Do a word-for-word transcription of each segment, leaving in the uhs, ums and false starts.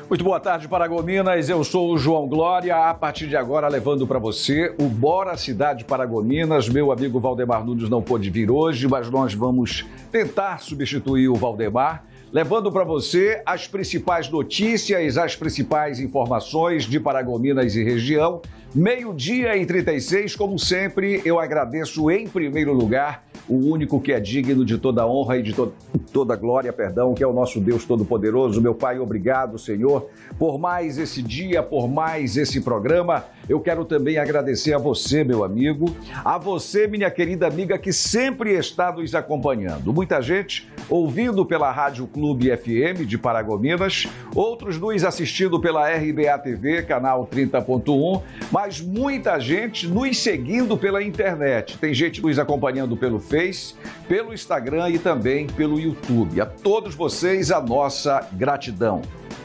Muito boa tarde, Paragominas. Eu sou o João Glória. A partir de agora, levando para você o Bora Cidade Paragominas. Meu amigo Valdemar Nunes não pôde vir hoje, mas nós vamos tentar substituir o Valdemar, levando para você as principais notícias, as principais informações de Paragominas e região. Meio-dia e trinta e seis, como sempre, eu agradeço em primeiro lugar o único que é digno de toda honra e de to toda glória, perdão, que é o nosso Deus Todo-Poderoso. Meu Pai, obrigado, Senhor, por mais esse dia, por mais esse programa. Eu quero também agradecer a você, meu amigo, a você, minha querida amiga, que sempre está nos acompanhando. Muita gente ouvindo pela Rádio Clube F M de Paragominas, outros nos assistindo pela R B A T V, canal trinta ponto um, mas muita gente nos seguindo pela internet. Tem gente nos acompanhando pelo Face, pelo Instagram e também pelo YouTube. A todos vocês, a nossa gratidão.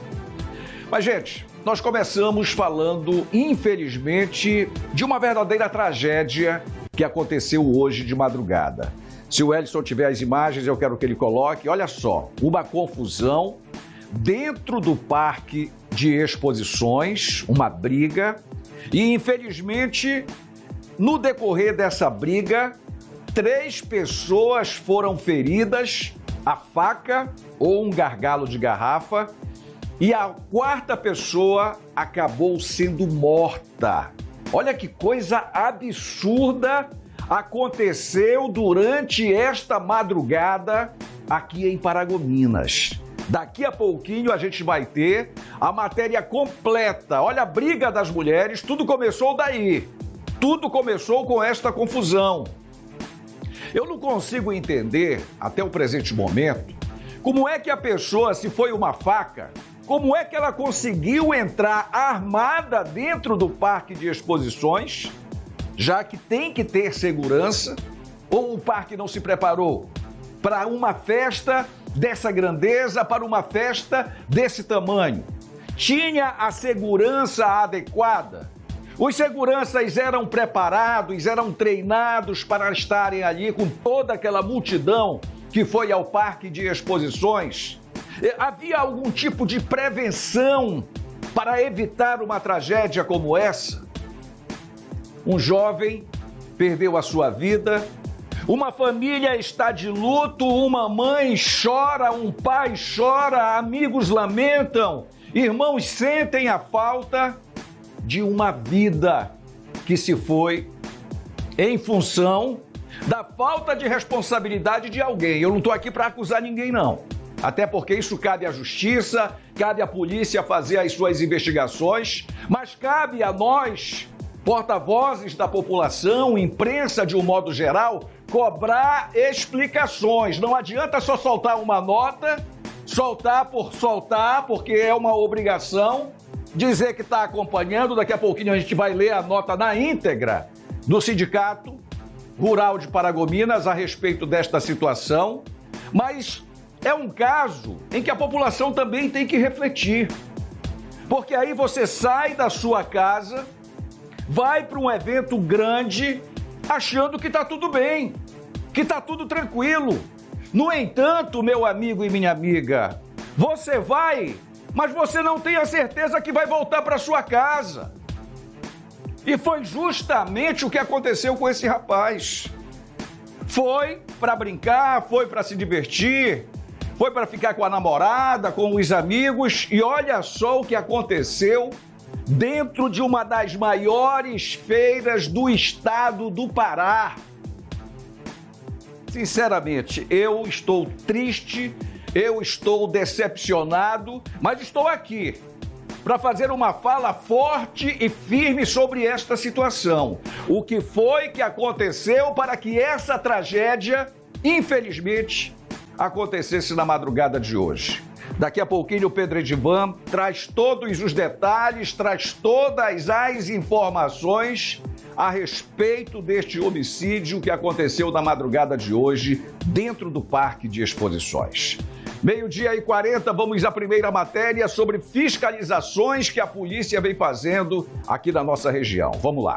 Mas, gente, nós começamos falando, infelizmente, de uma verdadeira tragédia que aconteceu hoje de madrugada. Se o Elson tiver as imagens, eu quero que ele coloque. Olha só, uma confusão dentro do parque de exposições, uma briga. E, infelizmente, no decorrer dessa briga, três pessoas foram feridas, a faca ou um gargalo de garrafa, e a quarta pessoa acabou sendo morta. Olha que coisa absurda aconteceu durante esta madrugada aqui em Paragominas. Daqui a pouquinho a gente vai ter a matéria completa. Olha a briga das mulheres, tudo começou daí. Tudo começou com esta confusão. Eu não consigo entender, até o presente momento, como é que a pessoa, se foi uma faca, como é que ela conseguiu entrar armada dentro do parque de exposições, já que tem que ter segurança, ou o parque não se preparou para uma festa dessa grandeza, para uma festa desse tamanho? Tinha a segurança adequada? Os seguranças eram preparados, eram treinados para estarem ali com toda aquela multidão que foi ao parque de exposições? Havia algum tipo de prevenção para evitar uma tragédia como essa? Um jovem perdeu a sua vida, uma família está de luto, uma mãe chora, um pai chora, amigos lamentam, irmãos sentem a falta de uma vida que se foi em função da falta de responsabilidade de alguém. Eu não estou aqui para acusar ninguém, não. Até porque isso cabe à justiça, cabe à polícia fazer as suas investigações, mas cabe a nós, porta-vozes da população, imprensa de um modo geral, cobrar explicações. Não adianta só soltar uma nota, soltar por soltar, porque é uma obrigação, dizer que está acompanhando. Daqui a pouquinho a gente vai ler a nota na íntegra do Sindicato Rural de Paragominas a respeito desta situação, mas é um caso em que a população também tem que refletir, porque aí você sai da sua casa, vai para um evento grande achando que está tudo bem, que está tudo tranquilo. No entanto, meu amigo e minha amiga, você vai, mas você não tem a certeza que vai voltar para sua casa. E foi justamente o que aconteceu com esse rapaz. Foi para brincar, foi para se divertir, foi para ficar com a namorada, com os amigos, e olha só o que aconteceu dentro de uma das maiores feiras do estado do Pará. Sinceramente, eu estou triste, eu estou decepcionado, mas estou aqui para fazer uma fala forte e firme sobre esta situação. O que foi que aconteceu para que essa tragédia, infelizmente, acontecesse na madrugada de hoje? Daqui a pouquinho o Pedro Edivan traz todos os detalhes, traz todas as informações a respeito deste homicídio que aconteceu na madrugada de hoje dentro do Parque de Exposições. Meio-dia e quarenta, vamos à primeira matéria sobre fiscalizações que a polícia vem fazendo aqui na nossa região. Vamos lá.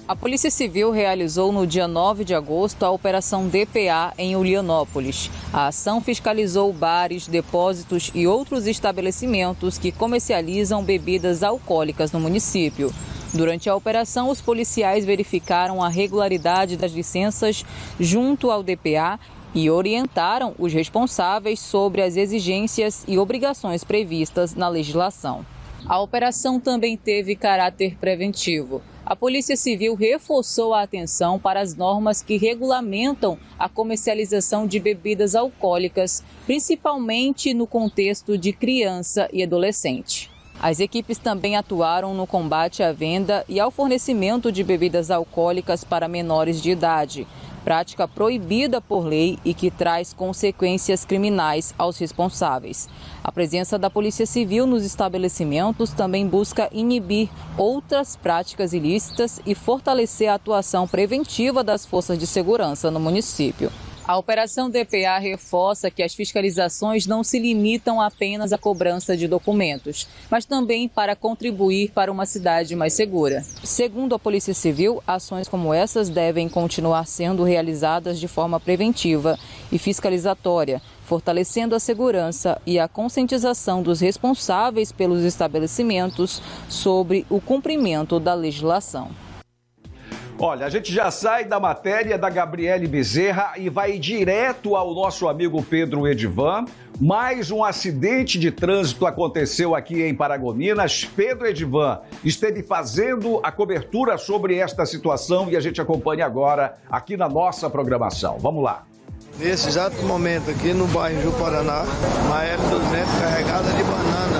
A Polícia Civil realizou no dia nove de agosto a Operação D P A em Ulianópolis. A ação fiscalizou bares, depósitos e outros estabelecimentos que comercializam bebidas alcoólicas no município. Durante a operação, os policiais verificaram a regularidade das licenças junto ao D P A e orientaram os responsáveis sobre as exigências e obrigações previstas na legislação. A operação também teve caráter preventivo. A Polícia Civil reforçou a atenção para as normas que regulamentam a comercialização de bebidas alcoólicas, principalmente no contexto de criança e adolescente. As equipes também atuaram no combate à venda e ao fornecimento de bebidas alcoólicas para menores de idade, prática proibida por lei e que traz consequências criminais aos responsáveis. A presença da Polícia Civil nos estabelecimentos também busca inibir outras práticas ilícitas e fortalecer a atuação preventiva das forças de segurança no município. A Operação D P A reforça que as fiscalizações não se limitam apenas à cobrança de documentos, mas também para contribuir para uma cidade mais segura. Segundo a Polícia Civil, ações como essas devem continuar sendo realizadas de forma preventiva e fiscalizatória, fortalecendo a segurança e a conscientização dos responsáveis pelos estabelecimentos sobre o cumprimento da legislação. Olha, a gente já sai da matéria da Gabriele Bezerra e vai direto ao nosso amigo Pedro Edivan. Mais um acidente de trânsito aconteceu aqui em Paragominas. Pedro Edivan esteve fazendo a cobertura sobre esta situação e a gente acompanha agora aqui na nossa programação. Vamos lá. Nesse exato momento aqui no bairro Ju-Paraná, uma L duzentos carregada de banana,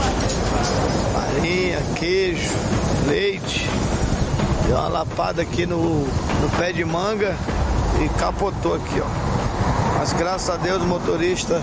farinha, queijo, leite. Deu uma lapada aqui no, no pé de manga e capotou aqui, ó. Mas graças a Deus o motorista,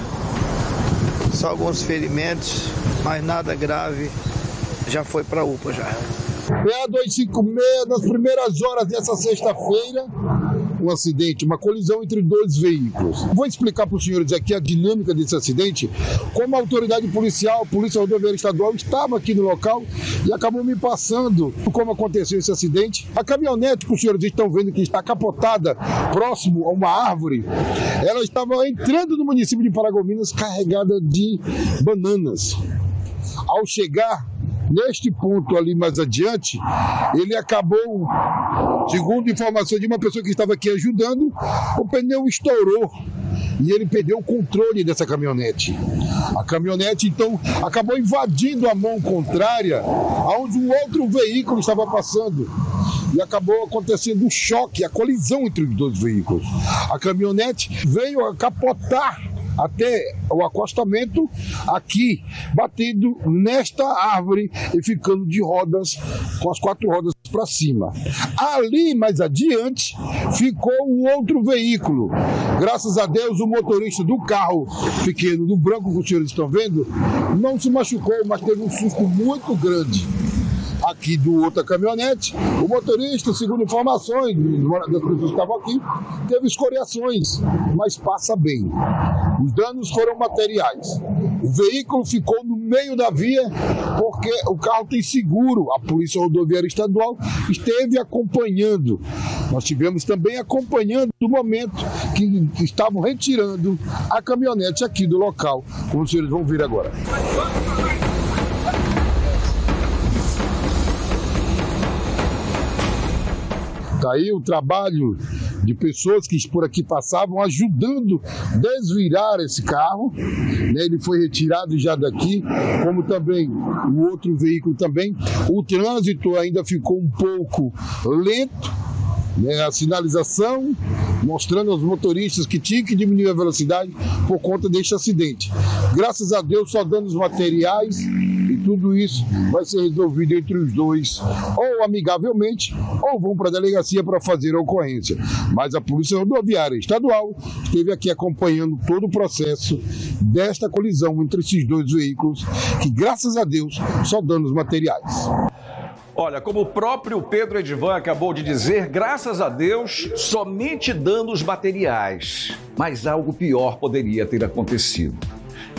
só alguns ferimentos, mas nada grave, já foi para a U P A já. P A duzentos e cinquenta e seis, nas primeiras horas dessa sexta-feira, um acidente, uma colisão entre dois veículos. Vou explicar para os senhores aqui a dinâmica desse acidente, como a autoridade policial, a Polícia Rodoviária Estadual, estava aqui no local e acabou me passando como aconteceu esse acidente. A caminhonete que os senhores estão vendo que está capotada próximo a uma árvore, ela estava entrando no município de Paragominas carregada de bananas. Ao chegar neste ponto ali mais adiante, ele acabou, segundo informação de uma pessoa que estava aqui ajudando, o pneu estourou e ele perdeu o controle dessa caminhonete. A caminhonete, então, acabou invadindo a mão contrária, onde um outro veículo estava passando. E acabou acontecendo um choque, a colisão entre os dois veículos. A caminhonete veio a capotar até o acostamento aqui, batendo nesta árvore e ficando de rodas, com as quatro rodas para cima. Ali, mais adiante, ficou um outro veículo. Graças a Deus, o motorista do carro pequeno, do branco que os senhores estão vendo, não se machucou, mas teve um susto muito grande. Aqui do outra caminhonete, o motorista, segundo informações das pessoas que estavam aqui, teve escoriações, mas passa bem. Os danos foram materiais. O veículo ficou no meio da via porque o carro tem seguro. A Polícia Rodoviária Estadual esteve acompanhando. Nós tivemos também acompanhando o momento que estavam retirando a caminhonete aqui do local, como os senhores vão ver agora. Está aí o trabalho de pessoas que por aqui passavam, ajudando a desvirar esse carro. Né? Ele foi retirado já daqui, como também o outro veículo também. O trânsito ainda ficou um pouco lento, né? A sinalização mostrando aos motoristas que tinham que diminuir a velocidade por conta deste acidente. Graças a Deus, só danos materiais. E tudo isso vai ser resolvido entre os dois, ou amigavelmente, ou vão para a delegacia para fazer a ocorrência. Mas a Polícia Rodoviária Estadual esteve aqui acompanhando todo o processo desta colisão entre esses dois veículos, que graças a Deus, só danos materiais. Olha, como o próprio Pedro Edivan acabou de dizer, graças a Deus, somente danos materiais. Mas algo pior poderia ter acontecido.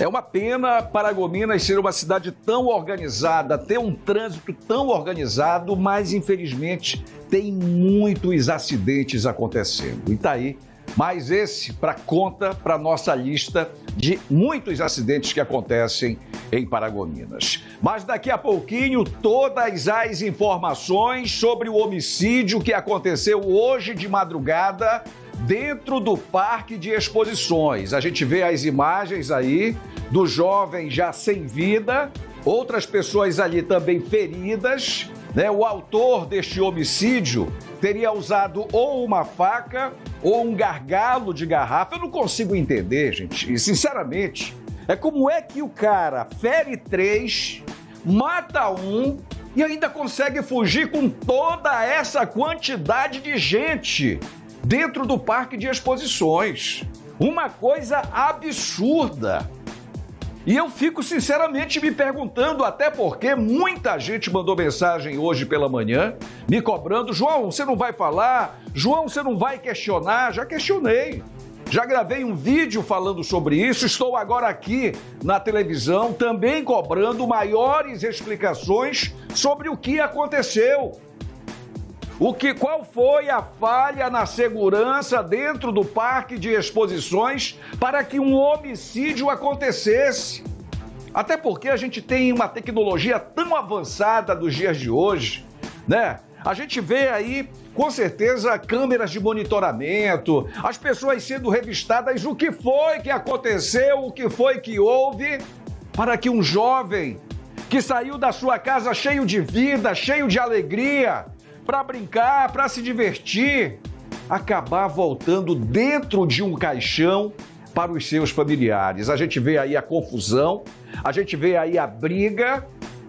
É uma pena Paragominas ser uma cidade tão organizada, ter um trânsito tão organizado, mas infelizmente tem muitos acidentes acontecendo. E tá aí, mais esse para conta, para nossa lista de muitos acidentes que acontecem em Paragominas. Mas daqui a pouquinho, todas as informações sobre o homicídio que aconteceu hoje de madrugada dentro do Parque de Exposições. A gente vê as imagens aí do jovem já sem vida, outras pessoas ali também feridas, né? O autor deste homicídio teria usado ou uma faca ou um gargalo de garrafa. Eu não consigo entender, gente, e sinceramente, é como é que o cara fere três, mata um e ainda consegue fugir com toda essa quantidade de gente dentro do Parque de Exposições. Uma coisa absurda. E eu fico sinceramente me perguntando, até porque muita gente mandou mensagem hoje pela manhã, me cobrando: João, você não vai falar? João, você não vai questionar? Já questionei. Já gravei um vídeo falando sobre isso, estou agora aqui na televisão também cobrando maiores explicações sobre o que aconteceu. O que, qual foi a falha na segurança dentro do Parque de Exposições para que um homicídio acontecesse? Até porque a gente tem uma tecnologia tão avançada dos dias de hoje, né? A gente vê aí, com certeza, câmeras de monitoramento, as pessoas sendo revistadas, o que foi que aconteceu, o que foi que houve, para que um jovem que saiu da sua casa cheio de vida, cheio de alegria, para brincar, para se divertir, acabar voltando dentro de um caixão para os seus familiares. A gente vê aí a confusão, a gente vê aí a briga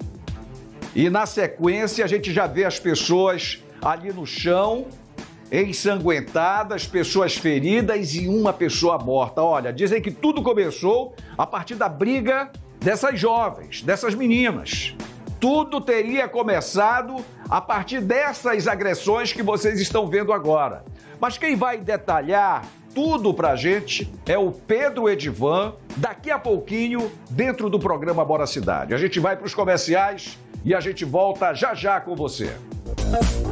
e, na sequência, a gente já vê as pessoas ali no chão, ensanguentadas, pessoas feridas e uma pessoa morta. Olha, dizem que tudo começou a partir da briga dessas jovens, dessas meninas. Tudo teria começado a partir dessas agressões que vocês estão vendo agora. Mas quem vai detalhar tudo pra gente é o Pedro Edivan, daqui a pouquinho, dentro do programa Bora Cidade. A gente vai para os comerciais e a gente volta já já com você.